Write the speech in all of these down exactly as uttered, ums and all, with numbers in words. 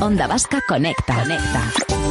Onda Vasca Conecta. Conecta.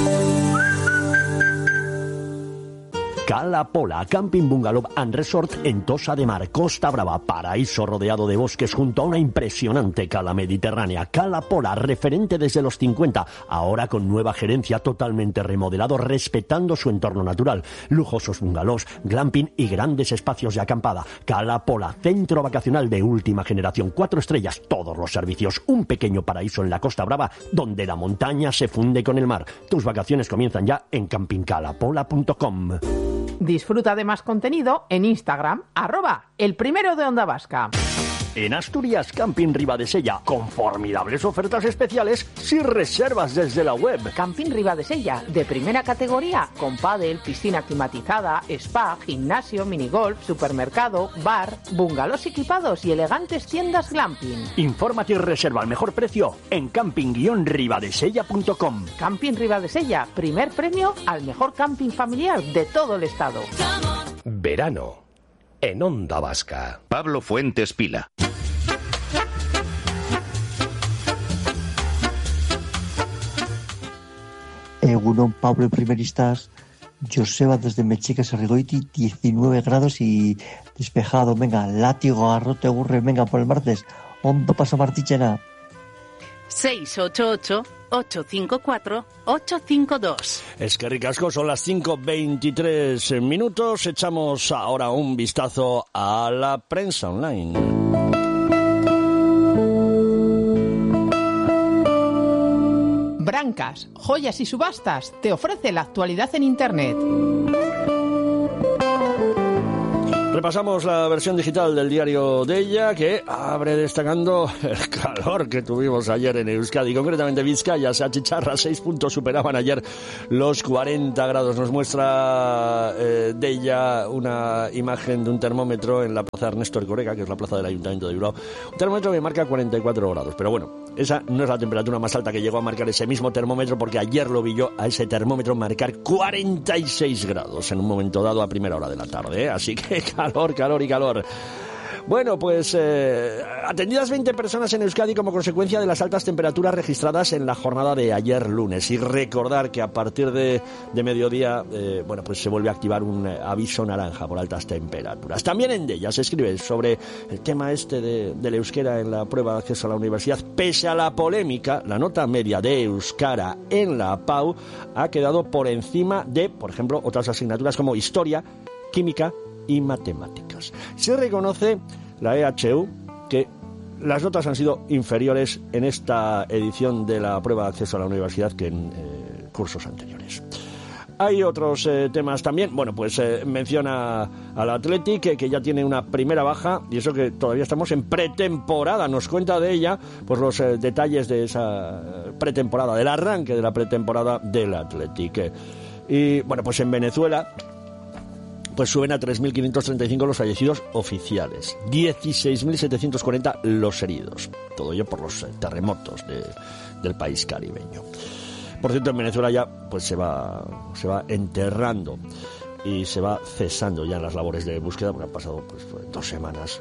Cala Pola, Camping Bungalow and Resort en Tossa de Mar, Costa Brava, paraíso rodeado de bosques junto a una impresionante cala mediterránea. Cala Pola, referente desde los cincuenta, ahora con nueva gerencia, totalmente remodelado, respetando su entorno natural. Lujosos bungalows, glamping y grandes espacios de acampada. Cala Pola, centro vacacional de última generación, cuatro estrellas, todos los servicios. Un pequeño paraíso en la Costa Brava, donde la montaña se funde con el mar. Tus vacaciones comienzan ya en camping cala pola punto com. Disfruta de más contenido en Instagram, arroba el primero de Onda Vasca. En Asturias, Camping Ribadesella, con formidables ofertas especiales si reservas desde la web. Camping Ribadesella, de primera categoría, con pádel, piscina climatizada, spa, gimnasio, minigolf, supermercado, bar, bungalows equipados y elegantes tiendas glamping. Infórmate y reserva al mejor precio en camping guion ribadesella punto com. Camping Ribadesella, primer premio al mejor camping familiar de todo el estado. Verano en Onda Vasca. Pablo Fuentes Pila. Egunon, Pablo y Primeristas. Joseba desde Mechica, Sarrigoiti, diecinueve grados y despejado. Venga, látigo, garrote, gurre, venga por el martes. Ondo pasa Martichena. seis ocho ocho, ocho cinco cuatro, ocho cinco dos. Es que ricasco, son las cinco veintitrés minutos. Echamos ahora un vistazo a la prensa online. Brancas, joyas y subastas te ofrece la actualidad en Internet. Repasamos la versión digital del diario Deia, que abre destacando el calor que tuvimos ayer en Euskadi, concretamente Vizcaya, se achicharra, seis puntos superaban ayer los cuarenta grados. Nos muestra eh, Deia una imagen de un termómetro en la plaza Ernesto Ercoreka, que es la plaza del Ayuntamiento de Bilbao, un termómetro que marca cuarenta y cuatro grados, pero bueno, esa no es la temperatura más alta que llegó a marcar ese mismo termómetro, porque ayer lo vi yo a ese termómetro marcar cuarenta y seis grados en un momento dado a primera hora de la tarde, ¿eh? Así que calor, calor y calor. Bueno, pues eh, atendidas veinte personas en Euskadi como consecuencia de las altas temperaturas registradas en la jornada de ayer lunes. Y recordar que a partir de, de mediodía, eh, bueno, pues se vuelve a activar un aviso naranja por altas temperaturas. También en Deia se escribe sobre el tema este de, del euskera en la prueba de acceso a la universidad. Pese a la polémica, la nota media de euskara en la P A U ha quedado por encima de, por ejemplo, otras asignaturas como historia, química y matemáticas. Se reconoce la E H U que las notas han sido inferiores en esta edición de la prueba de acceso a la universidad que en eh, cursos anteriores. Hay otros eh, temas también. Bueno, pues eh, menciona al Athletic que, que ya tiene una primera baja, y eso que todavía estamos en pretemporada. Nos cuenta de ella pues los eh, detalles de esa pretemporada, del arranque de la pretemporada del Athletic. Y bueno, pues en Venezuela pues suben a tres mil quinientos treinta y cinco los fallecidos oficiales, dieciséis mil setecientos cuarenta los heridos. Todo ello por los terremotos de, del país caribeño. Por cierto, en Venezuela ya pues se va se va enterrando y se va cesando ya las labores de búsqueda, porque han pasado pues dos semanas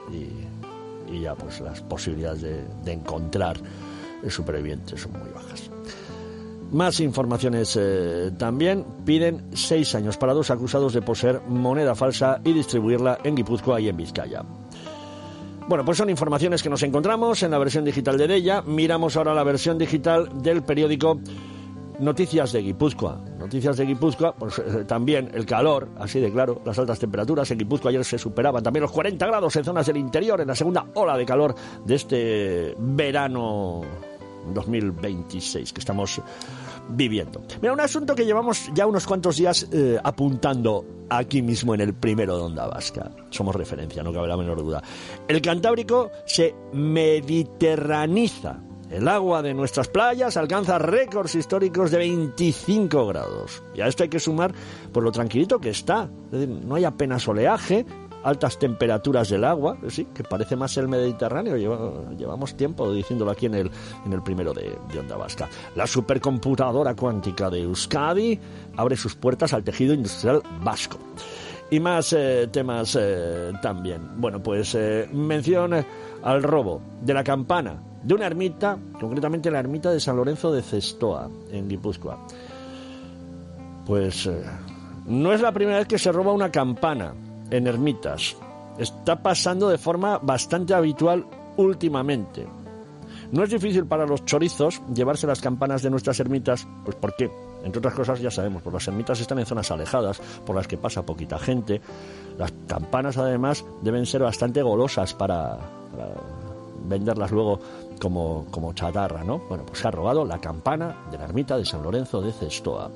y, y ya pues las posibilidades de, de encontrar supervivientes son muy bajas. Más informaciones eh, también. Piden seis años para dos acusados de poseer moneda falsa y distribuirla en Guipúzcoa y en Vizcaya. Bueno, pues son informaciones que nos encontramos en la versión digital de Deia. Miramos ahora la versión digital del periódico Noticias de Guipúzcoa. Noticias de Guipúzcoa, pues eh, también el calor, así de claro, las altas temperaturas. En Guipúzcoa ayer se superaban también los cuarenta grados en zonas del interior, en la segunda ola de calor de este verano dos mil veintiséis que estamos viviendo. Mira, un asunto que llevamos ya unos cuantos días eh, apuntando aquí mismo en el primero de Onda Vasca. Somos referencia, no cabe la menor duda. El Cantábrico se mediterraniza. El agua de nuestras playas alcanza récords históricos de veinticinco grados. Y a esto hay que sumar por lo tranquilito que está. Es decir, no hay apenas oleaje, altas temperaturas del agua, sí, que parece más el Mediterráneo. Lleva, llevamos tiempo diciéndolo aquí en el, en el primero de, de Onda Vasca. La supercomputadora cuántica de Euskadi abre sus puertas al tejido industrial vasco. Y más eh, temas eh, también. Bueno, pues eh, mención al robo de la campana de una ermita, concretamente la ermita de San Lorenzo de Cestoa, en Guipúzcoa. Pues eh, no es la primera vez que se roba una campana en ermitas. Está pasando de forma bastante habitual últimamente. No es difícil para los chorizos llevarse las campanas de nuestras ermitas, pues ¿por qué? Entre otras cosas, ya sabemos, pues las ermitas están en zonas alejadas, por las que pasa poquita gente. Las campanas, además, deben ser bastante golosas para, para venderlas luego como, como chatarra, ¿no? Bueno, pues se ha robado la campana de la ermita de San Lorenzo de Cestoa.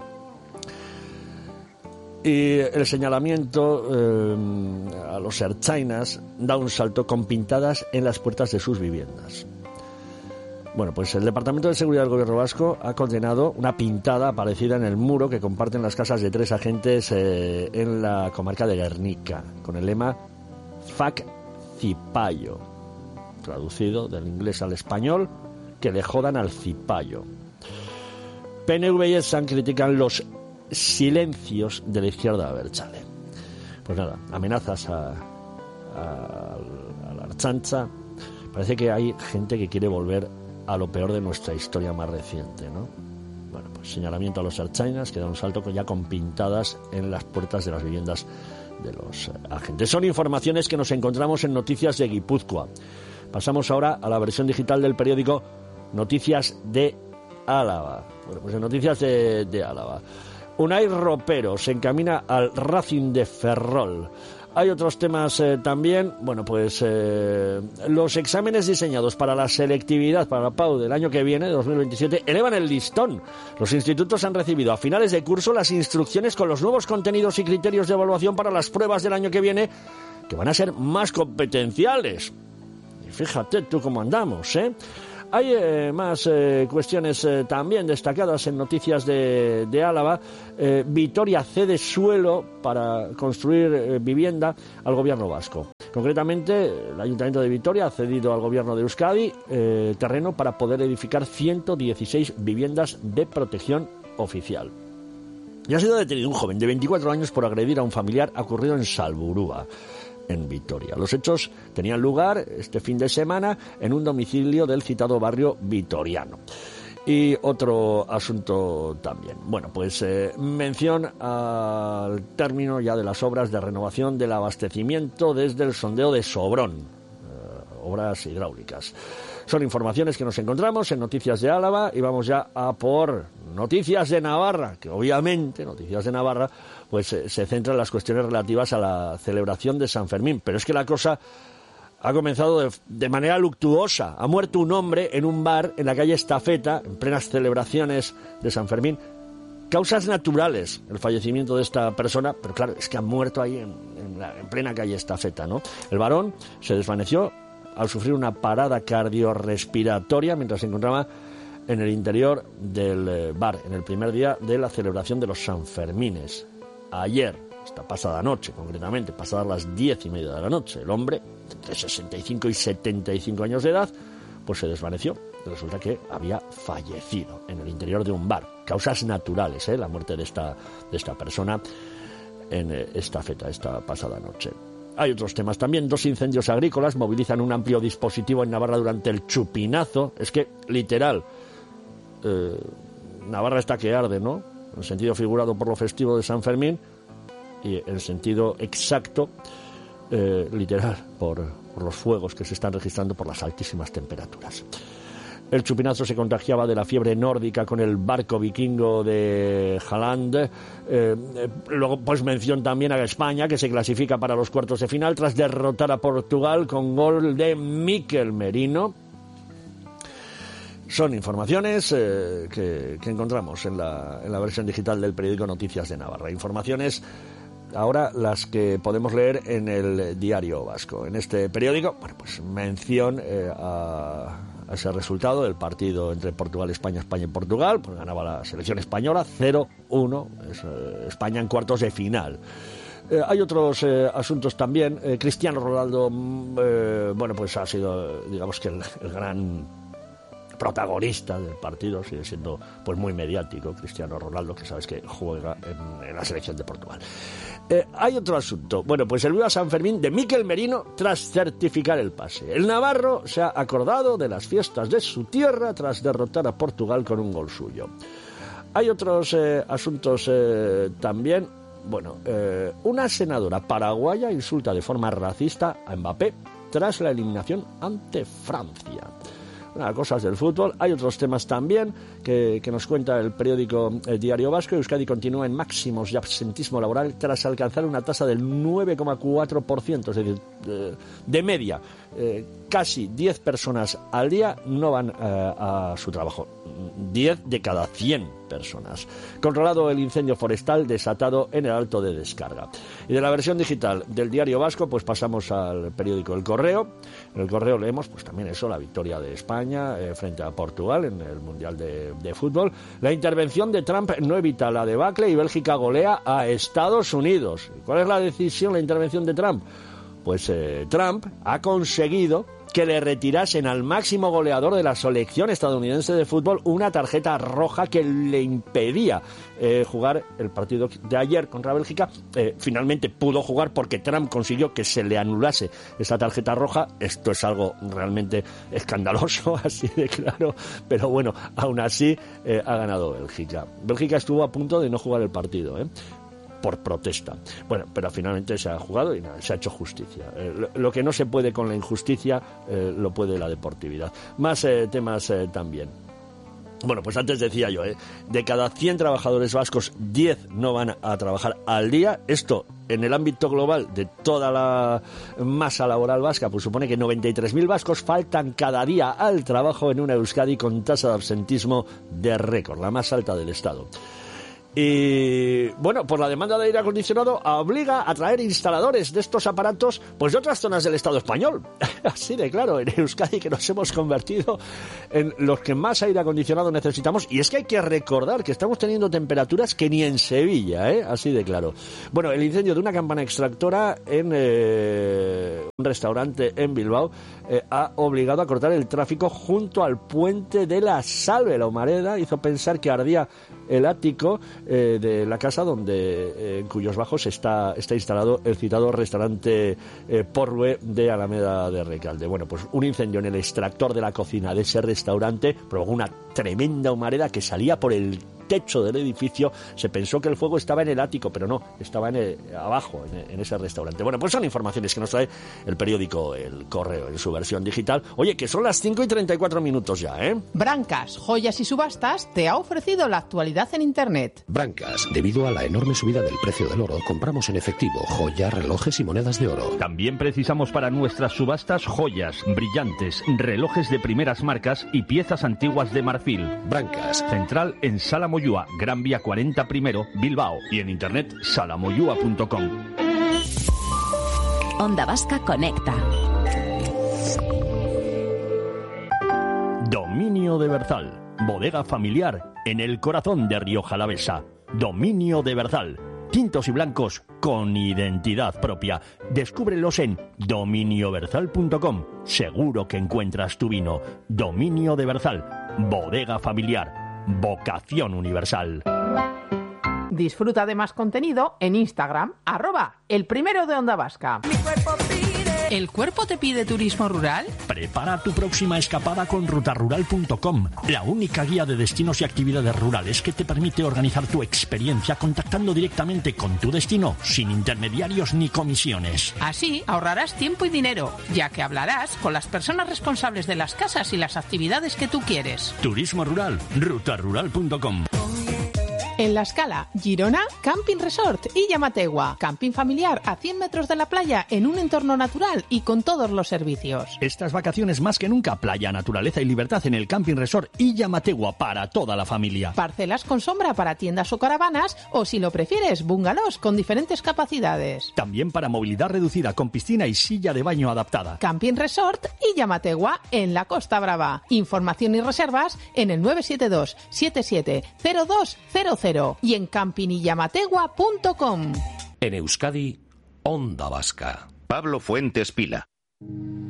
Y el señalamiento eh, a los ertzainas da un salto con pintadas en las puertas de sus viviendas. Bueno, pues el Departamento de Seguridad del Gobierno Vasco ha condenado una pintada aparecida en el muro que comparten las casas de tres agentes eh, en la comarca de Guernica, con el lema Fac Cipayo, traducido del inglés al español, que le jodan al cipayo. P N V y ESAN critican los silencios de la izquierda abertzale. Pues nada, amenazas a, a, a la Ertzaintza. Parece que hay gente que quiere volver a lo peor de nuestra historia más reciente, ¿no? Bueno, pues señalamiento a los ertzainas, que da un salto ya con pintadas en las puertas de las viviendas de los eh, agentes. Son informaciones que nos encontramos en Noticias de Guipúzcoa. Pasamos ahora a la versión digital del periódico Noticias de Álava. Bueno, pues en Noticias de, de Álava. Unai Ropero se encamina al Racing de Ferrol. Hay otros temas eh, también. Bueno, pues eh, los exámenes diseñados para la selectividad, para la P A U del año que viene, de dos mil veintisiete, elevan el listón. Los institutos han recibido a finales de curso las instrucciones con los nuevos contenidos y criterios de evaluación para las pruebas del año que viene, que van a ser más competenciales. Y fíjate tú cómo andamos, ¿eh? Hay eh, más eh, cuestiones eh, también destacadas en Noticias de, de Álava. Eh, Vitoria cede suelo para construir eh, vivienda al gobierno vasco. Concretamente, el Ayuntamiento de Vitoria ha cedido al gobierno de Euskadi eh, terreno para poder edificar ciento dieciséis viviendas de protección oficial. Y ha sido detenido un joven de veinticuatro años por agredir a un familiar ocurrido en Salburúa, en Vitoria. Los hechos tenían lugar este fin de semana en un domicilio del citado barrio vitoriano. Y otro asunto también. Bueno, pues eh, mención al término ya de las obras de renovación del abastecimiento desde el sondeo de Sobrón, eh, obras hidráulicas. Son informaciones que nos encontramos en Noticias de Álava y vamos ya a por Noticias de Navarra, que obviamente Noticias de Navarra pues eh, se centra en las cuestiones relativas a la celebración de San Fermín. Pero es que la cosa ha comenzado de, de manera luctuosa. Ha muerto un hombre en un bar en la calle Estafeta, en plenas celebraciones de San Fermín. Causas naturales, el fallecimiento de esta persona, pero claro, es que ha muerto ahí en, en, la, en plena calle Estafeta, ¿no? El varón se desvaneció al sufrir una parada cardiorrespiratoria mientras se encontraba en el interior del eh, bar, en el primer día de la celebración de los Sanfermines. Ayer, esta pasada noche, concretamente, pasadas las diez y media de la noche, el hombre, entre sesenta y cinco y setenta y cinco años de edad, pues se desvaneció. Resulta que había fallecido en el interior de un bar. Causas naturales, ¿eh? La muerte de esta, de esta persona en eh, Estafeta, esta pasada noche. Hay otros temas también. Dos incendios agrícolas movilizan un amplio dispositivo en Navarra durante el chupinazo. Es que, literal, eh, Navarra está que arde, ¿no? En el sentido figurado por lo festivo de San Fermín y en el sentido exacto, eh, literal, por, por los fuegos que se están registrando por las altísimas temperaturas. El chupinazo se contagiaba de la fiebre nórdica con el barco vikingo de Haaland. Eh, eh, luego, pues mención también a España, que se clasifica para los cuartos de final tras derrotar a Portugal con gol de Mikel Merino. Son informaciones eh, que, que encontramos en la, en la versión digital del periódico Noticias de Navarra. Informaciones ahora las que podemos leer en el Diario Vasco. En este periódico, bueno, pues mención eh, a, a ese resultado del partido entre Portugal, España, España y Portugal. Pues ganaba la selección española cero uno, es, eh, España en cuartos de final. Eh, hay otros eh, asuntos también. Eh, Cristiano Ronaldo, eh, bueno, pues ha sido, digamos que el, el gran protagonista del partido, sigue siendo pues muy mediático, Cristiano Ronaldo, que sabes que juega en, en la selección de Portugal. Eh, hay otro asunto. Bueno, pues el Viva San Fermín de Mikel Merino tras certificar el pase. El navarro se ha acordado de las fiestas de su tierra tras derrotar a Portugal con un gol suyo. Hay otros eh, asuntos eh, también. Bueno, eh, una senadora paraguaya insulta de forma racista a Mbappé tras la eliminación ante Francia. Nada, cosas del fútbol. Hay otros temas también que, que nos cuenta el periódico El Diario Vasco. Euskadi continúa en máximos de absentismo laboral tras alcanzar una tasa del nueve coma cuatro por ciento, es decir, de, de media. Eh, casi diez personas al día no van eh, a su trabajo. diez de cada cien personas. Controlado el incendio forestal desatado en el Alto de Descarga. Y de la versión digital del Diario Vasco, pues pasamos al periódico El Correo. En El Correo leemos, pues también eso, la victoria de España eh, frente a Portugal en el Mundial de, de Fútbol. La intervención de Trump no evita la debacle y Bélgica golea a Estados Unidos. ¿Cuál es la decisión, la intervención de Trump? Pues eh, Trump ha conseguido que le retirasen al máximo goleador de la selección estadounidense de fútbol una tarjeta roja que le impedía eh, jugar el partido de ayer contra Bélgica. Eh, finalmente pudo jugar porque Trump consiguió que se le anulase esa tarjeta roja. Esto es algo realmente escandaloso, así de claro, pero bueno, aún así eh, ha ganado Bélgica. Bélgica estuvo a punto de no jugar el partido, ¿eh? por protesta. Bueno, pero finalmente se ha jugado y nada, se ha hecho justicia. Eh, lo, lo que no se puede con la injusticia, eh, lo puede la deportividad. Más eh, temas eh, también. Bueno, pues antes decía yo, eh, de cada cien trabajadores vascos, diez no van a trabajar al día. Esto, en el ámbito global de toda la masa laboral vasca, pues supone que noventa y tres mil vascos faltan cada día al trabajo en una Euskadi con tasa de absentismo de récord, la más alta del Estado. Y bueno, pues la demanda de aire acondicionado obliga a traer instaladores de estos aparatos pues de otras zonas del Estado español. Así de claro, en Euskadi, que nos hemos convertido en los que más aire acondicionado necesitamos. Y es que hay que recordar que estamos teniendo temperaturas que ni en Sevilla, ¿eh? Así de claro. Bueno, el incendio de una campana extractora en eh, un restaurante en Bilbao eh, ha obligado a cortar el tráfico junto al puente de la Salve. La humareda hizo pensar que ardía el ático eh, de la casa donde eh, en cuyos bajos está, está instalado el citado restaurante eh, Porrue de Alameda de Recalde. Bueno, pues un incendio en el extractor de la cocina de ese restaurante provocó una tremenda humareda que salía por el techo del edificio. Se pensó que el fuego estaba en el ático, pero no, estaba en el, abajo, en, en ese restaurante. Bueno, pues son informaciones que nos trae el periódico El Correo en su versión digital. Oye, que son las cinco y treinta y cuatro minutos ya, ¿eh? Brancas, Joyas y Subastas te ha ofrecido la actualidad en Internet. Brancas, debido a la enorme subida del precio del oro, compramos en efectivo joyas, relojes y monedas de oro. También precisamos para nuestras subastas joyas, brillantes, relojes de primeras marcas y piezas antiguas de marfil. Brancas. Central en Sala Moyúa, Gran Vía cuarenta primero, Bilbao, y en internet salamoyúa punto com. Onda Vasca conecta. Dominio de Berzal, bodega familiar en el corazón de Rioja Alavesa. Dominio de Berzal, tintos y blancos con identidad propia. Descúbrelos en dominio berzal punto com. Seguro que encuentras tu vino. Dominio de Berzal, bodega familiar, vocación universal. Disfruta de más contenido en Instagram, arroba el primero de Onda Vasca. ¿El cuerpo te pide turismo rural? Prepara tu próxima escapada con ruta rural punto com, la única guía de destinos y actividades rurales que te permite organizar tu experiencia contactando directamente con tu destino, sin intermediarios ni comisiones. Así ahorrarás tiempo y dinero, ya que hablarás con las personas responsables de las casas y las actividades que tú quieres. Turismo rural, ruta rural punto com. En La Scala, Girona, Camping Resort y Llamategua. Camping familiar a cien metros de la playa en un entorno natural y con todos los servicios. Estas vacaciones más que nunca, playa, naturaleza y libertad en el Camping Resort y Llamategua para toda la familia. Parcelas con sombra para tiendas o caravanas o, si lo prefieres, bungalows con diferentes capacidades. También para movilidad reducida con piscina y silla de baño adaptada. Camping Resort y Llamategua en la Costa Brava. Información y reservas en el nueve siete dos siete siete cero dos cero cero y en camping y llamategua punto com. En Euskadi, Onda Vasca. Pablo Fuentes Pila.